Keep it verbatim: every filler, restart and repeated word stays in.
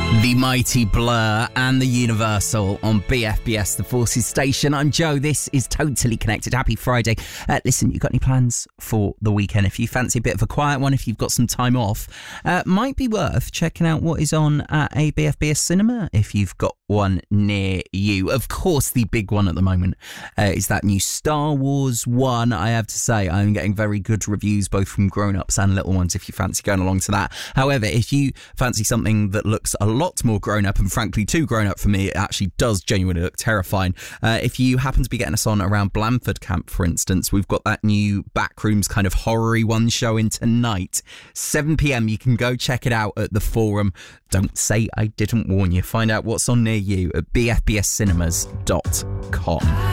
The mighty Blur and the Universal on B F B S, the Forces station. I'm Joe. This is Totally Connected. Happy Friday. Uh, listen, you got any plans for the weekend? If you fancy a bit of a quiet one, if you've got some time off, uh, might be worth checking out what is on at a B F B S cinema if you've got one near you. Of course, the big one at the moment uh, is that new Star Wars one. I have to say, I'm getting very good reviews both from grown-ups and little ones if you fancy going along to that. However, if you fancy something that looks a lot more grown up, and frankly too grown up for me, it actually does genuinely look terrifying. Uh, if you happen to be getting us on around Blandford Camp, for instance, we've got that new Backrooms kind of horror-y one showing tonight, seven p.m. You can go check it out at the Forum. Don't say I didn't warn you. Find out what's on near you at b f b s cinemas dot com.